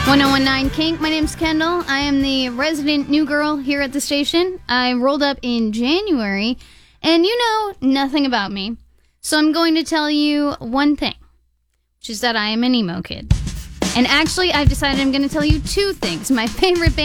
1019 Kink. My name's Kendall. I am the resident new girl here at the station. I rolled up in January, and you know nothing about me. So I'm going to tell you one thing, which is that I am an emo kid. And actually, I've decided I'm going to tell you two things. My favorite band